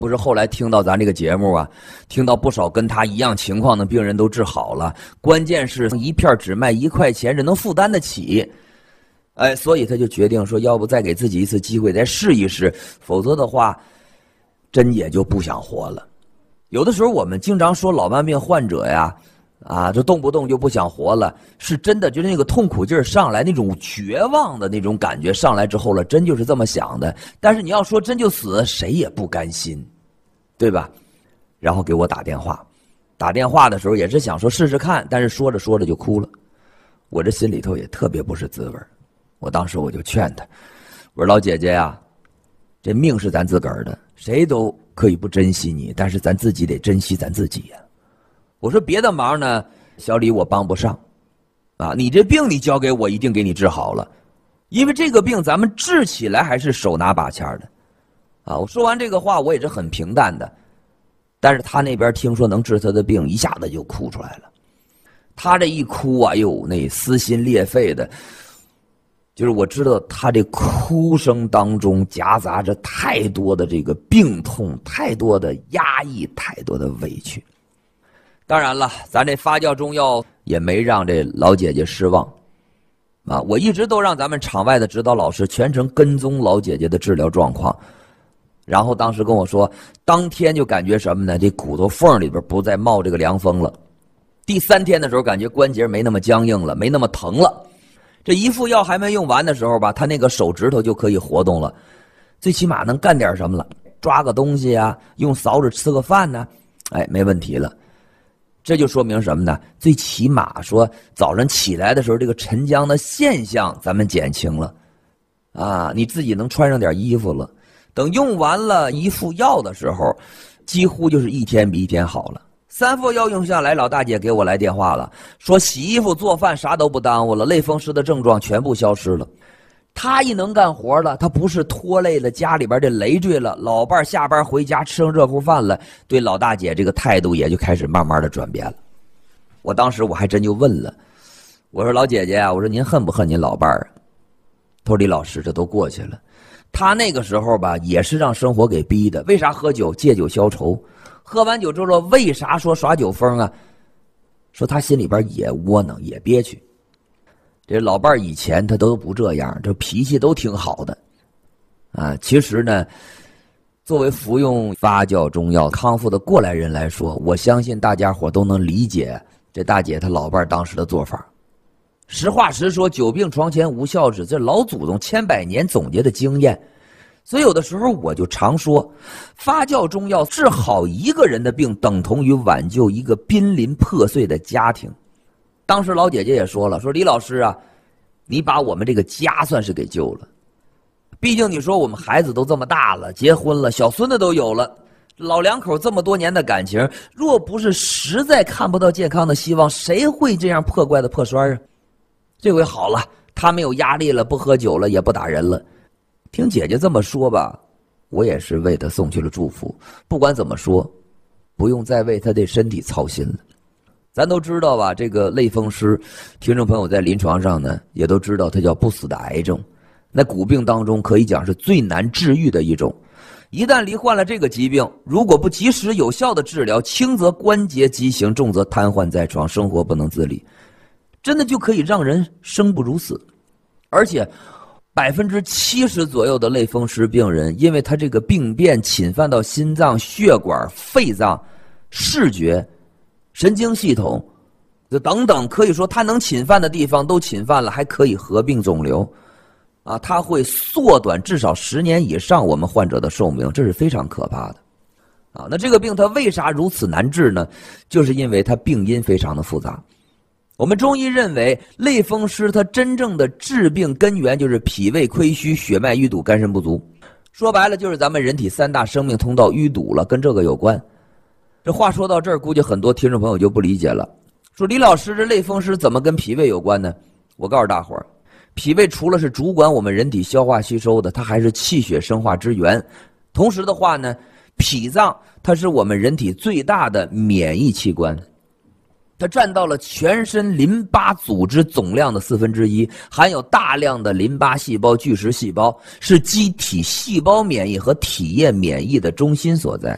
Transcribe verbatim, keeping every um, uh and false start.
不是后来听到咱这个节目啊，听到不少跟他一样情况的病人都治好了，关键是一片只卖一块钱，这能负担得起。哎，所以他就决定说，要不再给自己一次机会，再试一试，否则的话，真也就不想活了。有的时候我们经常说老慢病患者呀，啊，就动不动就不想活了，是真的，就是那个痛苦劲儿上来，那种绝望的那种感觉上来之后了，真就是这么想的。但是你要说真就死，谁也不甘心，对吧？然后给我打电话，打电话的时候也是想说试试看，但是说着说着就哭了。我这心里头也特别不是滋味。我当时我就劝他，我说老姐姐呀，这命是咱自个儿的，谁都可以不珍惜你，但是咱自己得珍惜咱自己呀。我说别的忙呢，小李我帮不上，啊，你这病你交给我，一定给你治好了，因为这个病咱们治起来还是手拿把掐的，啊，我说完这个话我也是很平淡的，但是他那边听说能治他的病，一下子就哭出来了。他这一哭啊，哎呦，那撕心裂肺的。就是我知道他这哭声当中夹杂着太多的这个病痛，太多的压抑，太多的委屈。当然了，咱这发酵中药也没让这老姐姐失望啊！我一直都让咱们场外的指导老师全程跟踪老姐姐的治疗状况，然后当时跟我说，当天就感觉什么呢？这骨头缝里边不再冒这个凉风了。第三天的时候，感觉关节没那么僵硬了，没那么疼了。这一副药还没用完的时候吧，他那个手指头就可以活动了，最起码能干点什么了，抓个东西啊，用勺子吃个饭呢，哎，没问题了。这就说明什么呢？最起码说早上起来的时候，这个沉僵的现象咱们减轻了，啊，你自己能穿上点衣服了。等用完了一副药的时候，几乎就是一天比一天好了。三副药用下来，老大姐给我来电话了，说洗衣服做饭啥都不耽误了，类风湿的症状全部消失了。她一能干活了，她不是拖累了家里边的累赘了，老伴下班回家吃上热乎饭了，对老大姐这个态度也就开始慢慢的转变了。我当时我还真就问了，我说老姐姐啊，我说您恨不恨您老伴儿？他说李老师，这都过去了。他那个时候吧，也是让生活给逼的。为啥喝酒？借酒消愁。喝完酒之后，为啥说耍酒疯啊？说他心里边也窝囊，也憋屈。这老伴儿以前他都不这样，这脾气都挺好的，啊，其实呢，作为服用发酵中药康复的过来人来说，我相信大家伙都能理解这大姐她老伴儿当时的做法。实话实说，久病床前无孝子，这老祖宗千百年总结的经验。所以有的时候我就常说，发酵中药治好一个人的病，等同于挽救一个濒临破碎的家庭。当时老姐姐也说了，说李老师啊，你把我们这个家算是给救了。毕竟你说我们孩子都这么大了，结婚了，小孙子都有了，老两口这么多年的感情，若不是实在看不到健康的希望，谁会这样破罐子破摔啊？这回好了，他没有压力了，不喝酒了，也不打人了。听姐姐这么说吧，我也是为他送去了祝福。不管怎么说，不用再为他的身体操心了。咱都知道吧，这个类风湿，听众朋友在临床上呢，也都知道它叫不死的癌症。那骨病当中可以讲是最难治愈的一种。一旦罹患了这个疾病，如果不及时有效的治疗，轻则关节畸形，重则瘫痪在床，生活不能自理，真的就可以让人生不如死。而且百分之七十左右的类风湿病人，因为他这个病变侵犯到心脏、血管、肺脏、视觉、神经系统等等，可以说他能侵犯的地方都侵犯了，还可以合并肿瘤啊，它会缩短至少十年以上我们患者的寿命，这是非常可怕的啊。那这个病它为啥如此难治呢？就是因为它病因非常的复杂。我们中医认为，类风湿它真正的治病根源就是脾胃亏虚、血脉淤堵、肝肾不足。说白了，就是咱们人体三大生命通道淤堵了，跟这个有关。这话说到这儿，估计很多听众朋友就不理解了，说李老师，这类风湿怎么跟脾胃有关呢？我告诉大伙儿，脾胃除了是主管我们人体消化吸收的，它还是气血生化之源。同时的话呢，脾脏它是我们人体最大的免疫器官。它占到了全身淋巴组织总量的四分之一，含有大量的淋巴细胞、巨噬细胞，是机体细胞免疫和体液免疫的中心所在。